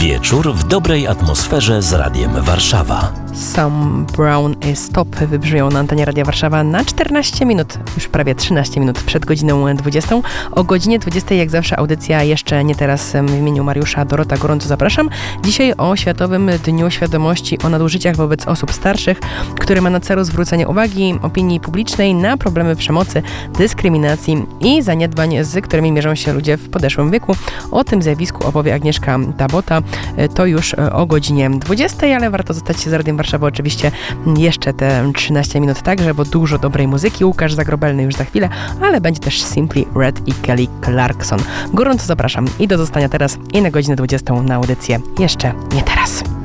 Wieczór w dobrej atmosferze z Radiem Warszawa. Sam Brown i Stop wybrzmią na antenie Radia Warszawa na 14 minut, już prawie 13 minut przed godziną 20. O godzinie 20 jak zawsze audycja Jeszcze nie teraz w imieniu Mariusza Dorota gorąco zapraszam. Dzisiaj o Światowym Dniu Świadomości o nadużyciach wobec osób starszych, który ma na celu zwrócenie uwagi opinii publicznej na problemy przemocy, dyskryminacji i zaniedbań, z którymi mierzą się ludzie w podeszłym wieku. O tym zjawisku opowie Agnieszka Tabota. To już o godzinie 20, ale warto zostać z Radiem Warszawa oczywiście jeszcze te 13 minut także, bo dużo dobrej muzyki. Łukasz Zagrobelny już za chwilę, ale będzie też Simply Red i Kelly Clarkson. Gorąco zapraszam i do zostania teraz i na godzinę 20 na audycję Jeszcze nie teraz.